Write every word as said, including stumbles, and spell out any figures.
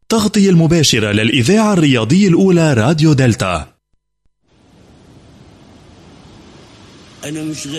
تغطية المباشرة للإذاعة الرياضية الأولى راديو دلتا. أنا مش